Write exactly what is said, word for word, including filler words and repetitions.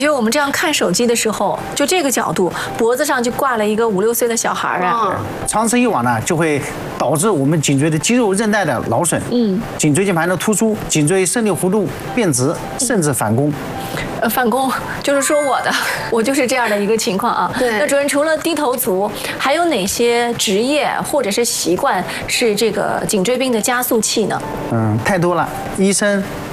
就我们这样看手机的时候，就这个角度，脖子上就挂了一个五六岁的小孩啊。 长此以往呢，就会导致我们颈椎的肌肉韧带的劳损，嗯，颈椎间盘的突出，颈椎胜利弧度变直，甚至反弓。 呃，反弓就是说我的，我就是这样的一个情况啊。 对。 那主任，除了低头族，还有哪些职业或者是习惯是这个颈椎病的加速器呢？ 嗯，太多了。医生、